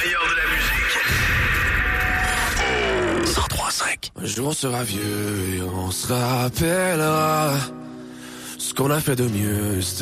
meilleur de la musique. 103.5. Un jour on sera vieux et on se rappellera ce qu'on a fait de mieux.